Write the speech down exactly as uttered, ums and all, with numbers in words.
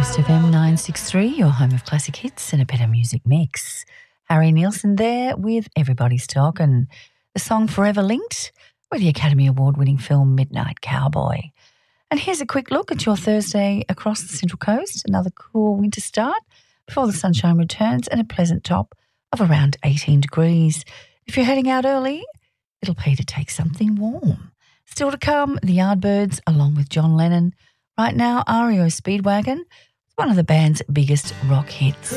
Coast F M nine sixty-three, your home of classic hits and a better music mix. Harry Nilsson there with Everybody's Talkin', the song Forever Linked with the Academy Award-winning film Midnight Cowboy. And here's a quick look at your Thursday across the Central Coast, another cool winter start before the sunshine returns and a pleasant top of around eighteen degrees. If you're heading out early, it'll pay to take something warm. Still to come, the Yardbirds along with John Lennon. Right now, R E O Speedwagon, one of the band's biggest rock hits.